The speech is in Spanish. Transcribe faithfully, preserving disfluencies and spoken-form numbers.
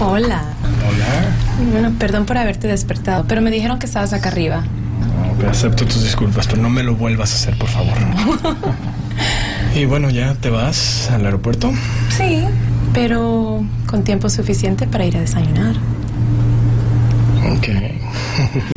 Hola. Hola. Bueno, perdón por haberte despertado, pero me dijeron que estabas acá arriba. No, pero acepto tus disculpas, pero no me lo vuelvas a hacer, por favor. Y bueno, ¿ya te vas al aeropuerto? Sí, pero con tiempo suficiente para ir a desayunar. Ok.